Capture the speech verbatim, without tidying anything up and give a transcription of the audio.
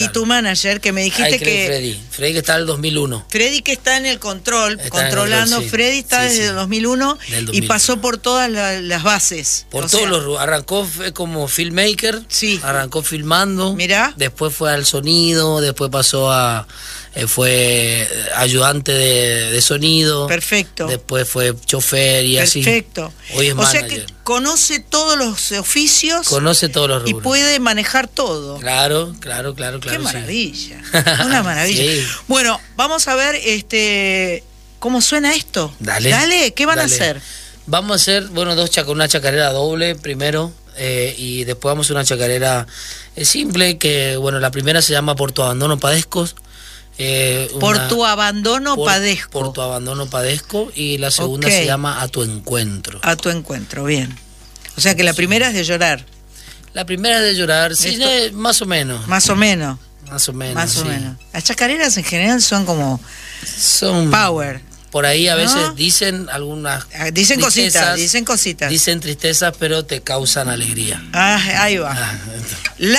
tu manager, que me dijiste que... Freddy, Freddy que está en el dos mil uno. Freddy que está en el control, está controlando, en el control, sí. Freddy está sí, desde sí. el dos mil uno Del dos y mil uno. pasó por todas la, las bases. Por o todos sea, los... Arrancó fue como filmmaker, sí. arrancó filmando, Mirá. después fue al sonido, después pasó a... Eh, fue ayudante de, de sonido. Perfecto. Después fue chofer y así. Perfecto. Hoy es o manager. sea que conoce todos los oficios. Conoce todos los y rubros. puede manejar todo. Claro, claro, claro, claro. Qué sí. maravilla. Una maravilla. Sí. Bueno, vamos a ver este cómo suena esto. Dale. Dale, ¿qué van Dale. a hacer? Vamos a hacer, bueno, dos chac una chacarera doble primero. Eh, y después vamos a hacer una chacarera eh, simple. Que, bueno, la primera se llama Por tu abandono padezco. Eh, una, por tu abandono por, padezco. Por tu abandono padezco. Y la segunda okay. se llama A tu encuentro. A tu encuentro, bien. O sea que la primera es de llorar. La primera es de llorar, sí, Esto, eh, más o menos. Más o menos. Más o menos. Más o sí. menos. Las chacareras en general son como son power. Por ahí a veces ¿no? dicen algunas Dicen cositas, dicen cositas. Dicen tristezas, pero te causan alegría. Ah, ahí va. Ah, La